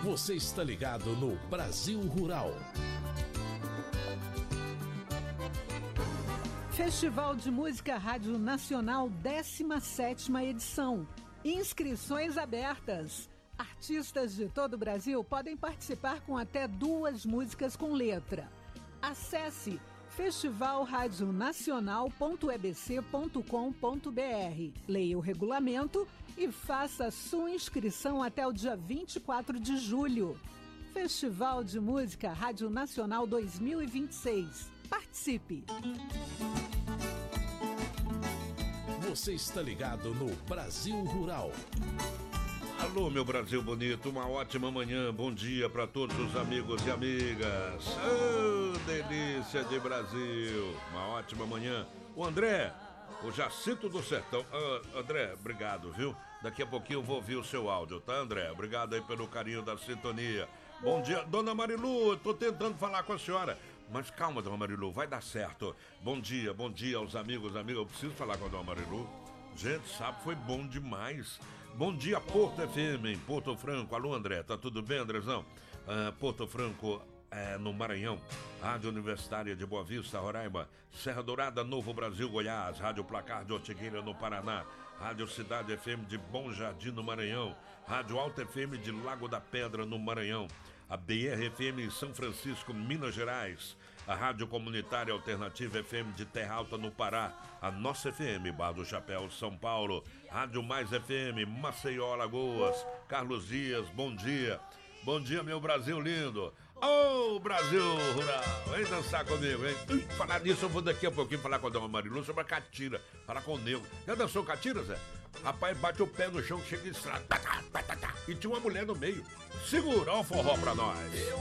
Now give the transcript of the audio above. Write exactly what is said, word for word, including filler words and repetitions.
Você está ligado no Brasil Rural. Festival de Música Rádio Nacional, décima sétima edição. Inscrições abertas. Artistas de todo o Brasil podem participar com até duas músicas com letra. Acesse festival rádio nacional ponto e b c ponto com ponto b r. Leia o regulamento e faça sua inscrição até o dia vinte e quatro de julho. Festival de Música Rádio Nacional dois mil e vinte e seis. Participe! Você está ligado no Brasil Rural. Alô, meu Brasil bonito, uma ótima manhã, bom dia para todos os amigos e amigas. Oh, delícia de Brasil, uma ótima manhã. O André, o Jacinto do Sertão. Ah, André, obrigado, viu? Daqui a pouquinho eu vou ouvir o seu áudio, tá, André? Obrigado aí pelo carinho da sintonia. Bom dia, Dona Marilu, eu tô tentando falar com a senhora. Mas calma, Dona Marilu, vai dar certo. Bom dia, bom dia aos amigos, amigas. Eu preciso falar com a Dona Marilu. Gente, sabe, foi bom demais. Bom dia, Porto F M, em Porto Franco. Alô, André, tá tudo bem, Andrezão? Ah, Porto Franco, é, no Maranhão. Rádio Universitária de Boa Vista, Roraima. Serra Dourada, Novo Brasil, Goiás. Rádio Placar de Ortigueira, no Paraná. Rádio Cidade F M de Bom Jardim, no Maranhão. Rádio Alta F M de Lago da Pedra, no Maranhão. A B R F M em São Francisco, Minas Gerais. A Rádio Comunitária Alternativa F M de Terra Alta, no Pará. A Nossa F M, Bar do Chapéu, São Paulo. Rádio Mais F M, Maceió, Alagoas. Carlos Dias, bom dia. Bom dia, meu Brasil lindo. Ô, oh, Brasil Rural. Vem dançar comigo, hein? Ui, falar nisso, eu vou daqui a pouquinho falar com a Dona Marilu sobre a catira. Falar com o Nego. Já dançou catira, Zé? Rapaz, bate o pé no chão, chega e estrada. E tinha uma mulher no meio. Segura o forró pra nós. Eu